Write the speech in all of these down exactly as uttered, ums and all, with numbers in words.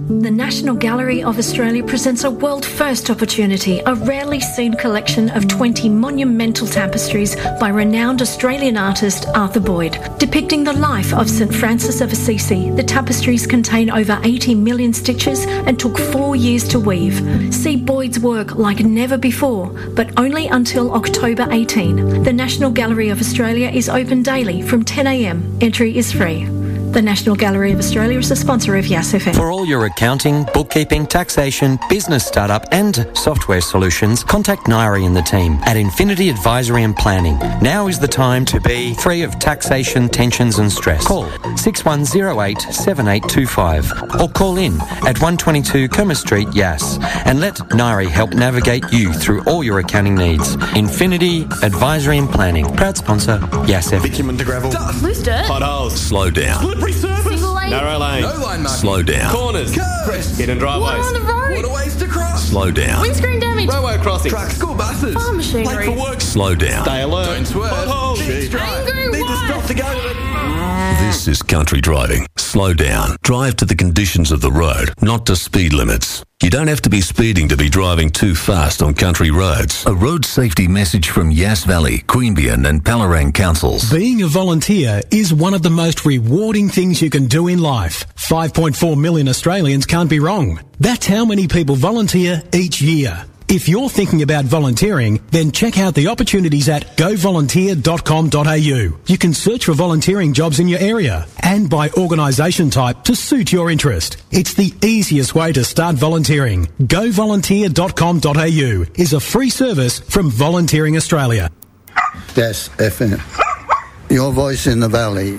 The National Gallery of Australia presents a world-first opportunity, a rarely seen collection of twenty monumental tapestries by renowned Australian artist Arthur Boyd. Depicting the life of Saint Francis of Assisi, the tapestries contain over eighty million stitches and took four years to weave. See Boyd's work like never before, but only until October eighteenth. The National Gallery of Australia is open daily from ten a m. Entry is free. The National Gallery of Australia is a sponsor of Yass F M. For all your accounting, bookkeeping, taxation, business startup and software solutions, contact Nairi and the team at Infinity Advisory and Planning. Now is the time to be free of taxation, tensions and stress. Call six one zero eight seven eight two five or call in at one twenty-two Kerma Street, Yass, and let Nairi help navigate you through all your accounting needs. Infinity Advisory and Planning, proud sponsor, Yass F M. Bitumen to gravel. Loose dirt. Potholes. Slow down. Slippery surface. Single lane. Narrow lane. No line marking. Slow down. Corners. Curves. Hidden Water driveways. on the road. Waterways to cross. Slow down. Windscreen damage. Railway crossing. Trucks. School buses. Farm machinery. Late for work. Slow down. Stay alert. Don't swerve. Potholes. Sheep drive. Angry Need to wife. stop to go. This is country driving. Slow down. Drive to the conditions of the road, not to speed limits. You don't have to be speeding to be driving too fast on country roads. A road safety message from Yass Valley, Queanbeyan and Palorang councils. Being a volunteer is one of the most rewarding things you can do in life. five point four million Australians can't be wrong. That's how many people volunteer each year. If you're thinking about volunteering, then check out the opportunities at go volunteer dot com dot a u. You can search for volunteering jobs in your area and by organisation type to suit your interest. It's the easiest way to start volunteering. go volunteer dot com dot a u is a free service from Volunteering Australia. Yass F M. Your voice in the valley.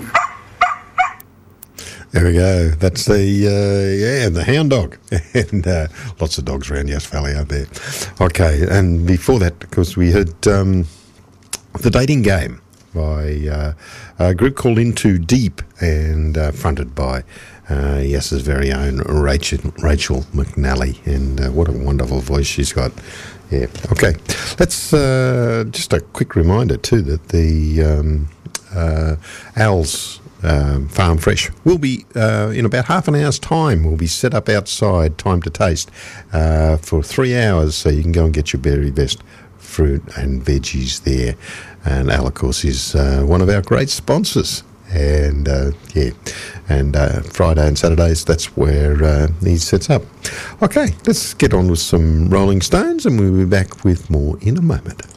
There we go. That's the, uh, yeah, the hound dog. and uh, lots of dogs around Yass Valley out there. Okay, and before that, of course, we heard um, The Dating Game by uh, a group called Into Deep and uh, fronted by uh, Yass's very own Rachel, Rachel McNally. And uh, what a wonderful voice she's got. Yeah, okay. Let's, uh, just a quick reminder, too, that the um, uh, Owls... Um, Farm Fresh will be uh, in about half an hour's time. We'll be set up outside, time to taste, uh, for three hours, so you can go and get your very best fruit and veggies there. And Al, of course, is uh, one of our great sponsors. And uh, yeah, and uh, Friday and Saturdays, that's where uh, he sets up. Okay, let's get on with some Rolling Stones, and we'll be back with more in a moment.